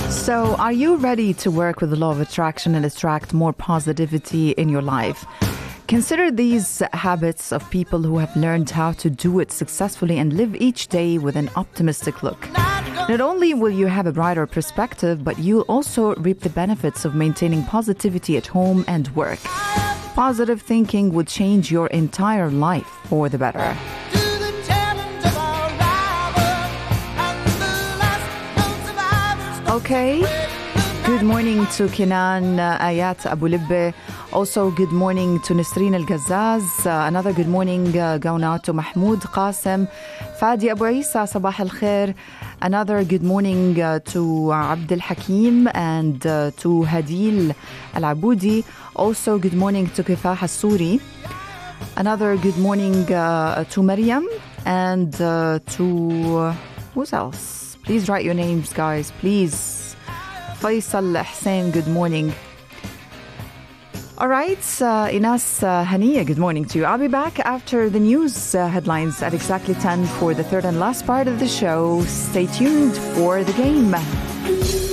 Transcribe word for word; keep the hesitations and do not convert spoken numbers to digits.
So, are you ready to work with the law of attraction and attract more positivity in your life? Consider these habits of people who have learned how to do it successfully and live each day with an optimistic look. Not only will you have a brighter perspective, but you'll also reap the benefits of maintaining positivity at home and work. Positive thinking would change your entire life for the better. Okay. Good morning to Kenan uh, Ayat Abu Libbe. Also, good morning to Nisreen Al-Gazzaz. Uh, another good morning uh, going out to Mahmoud Qasim. Fadi Abu Isa, Sabah al-Khair. Another good morning uh, to uh, Abdul Hakim and uh, to Hadil Al-Aboudi. Also, good morning to Kifah Al-Suri. Another good morning uh, to Maryam and uh, to... Uh, who else? Please write your names, guys, please. Faisal Hussein, good morning. All right, uh, Inas uh, Hania, good morning to you. I'll be back after the news uh, headlines at exactly ten for the third and last part of the show. Stay tuned for the game.